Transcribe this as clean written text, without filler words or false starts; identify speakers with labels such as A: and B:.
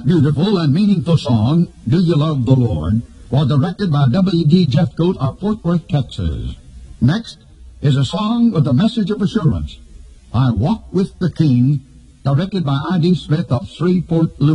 A: beautiful and meaningful song, Do You Love the Lord, was directed by W.D. Jeffcoat of Fort Worth, Texas. Next is a song with a message of assurance, I Walk with the King, directed by I.D. Smith of Shreveport, Louisiana.